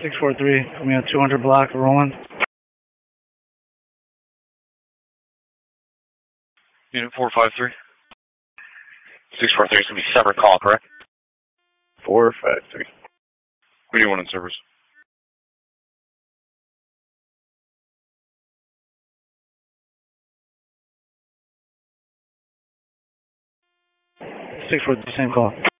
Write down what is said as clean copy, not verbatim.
643, coming on 200 block, rolling. Unit 453. 643 is going to be separate call, correct? 453. What do you want in service? Same call.